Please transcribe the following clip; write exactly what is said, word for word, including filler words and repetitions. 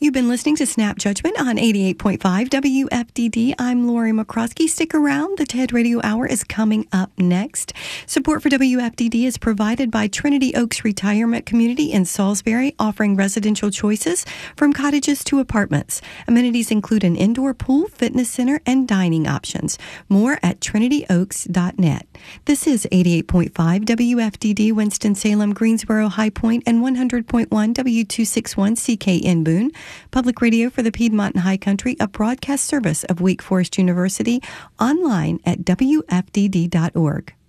You've been listening to Snap Judgment on eighty-eight point five W F D D. I'm Lori McCroskey. Stick around. The TED Radio Hour is coming up next. Support for W F D D is provided by Trinity Oaks Retirement Community in Salisbury, offering residential choices from cottages to apartments. Amenities include an indoor pool, fitness center, and dining options. More at trinity oaks dot net. This is eighty-eight point five W F D D, Winston-Salem, Greensboro, High Point, and one hundred point one W two sixty-one C K N Boone. Public radio for the Piedmont and High Country, a broadcast service of Wake Forest University, online at W F D D dot org.